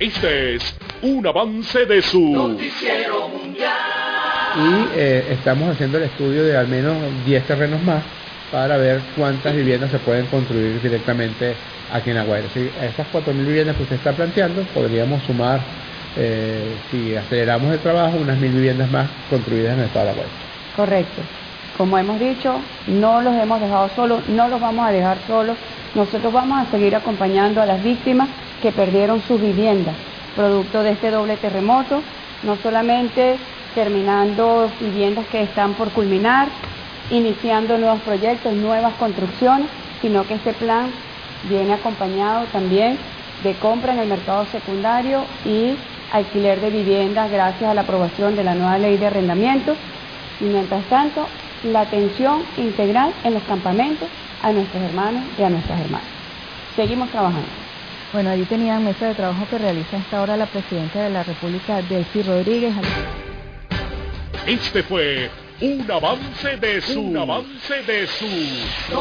Este es un avance de su Noticiero Mundial. Y estamos haciendo el estudio de al menos 10 terrenos más para ver cuántas viviendas se pueden construir directamente aquí en La Guaira. Si a esas 4.000 viviendas que usted está planteando, podríamos sumar, si aceleramos el trabajo, unas 1.000 viviendas más construidas en el estado de La Guaira. Correcto. Como hemos dicho, no los hemos dejado solos, no los vamos a dejar solos. Nosotros vamos a seguir acompañando a las víctimas que perdieron sus viviendas, producto de este doble terremoto, no solamente terminando viviendas que están por culminar, iniciando nuevos proyectos, nuevas construcciones, sino que este plan viene acompañado también de compra en el mercado secundario y alquiler de viviendas gracias a la aprobación de la nueva ley de arrendamiento y mientras tanto la atención integral en los campamentos a nuestros hermanos y a nuestras hermanas. Seguimos trabajando. Bueno, allí tenían mesa de trabajo que realiza a esta hora la Presidenta de la República, Delcy Rodríguez. Este fue un avance de su